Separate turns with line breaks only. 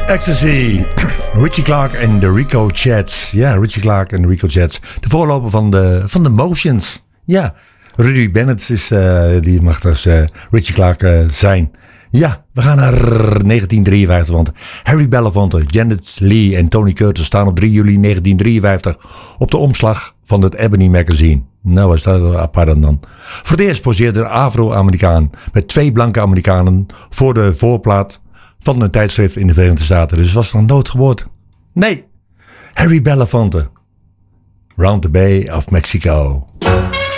Ecstasy, Richie Clark en de Rico Jets. Ja, Richie Clark en de Rico Jets. De voorloper van de Motions. Ja, Rudy Bennett die mag dus Richie Clark zijn. Ja, we gaan naar 1953, want Harry Belafonte, Janet Leigh en Tony Curtis staan op 3 juli 1953 op de omslag van het Ebony Magazine. Nou, wat staat er apart dan? Voor het eerst poseerde een Afro-Amerikaan met 2 blanke Amerikanen voor de voorplaat van een tijdschrift in de Verenigde Staten. Dus was het een doodgeboorte? Nee, Harry Belafonte, Round the Bay of Mexico.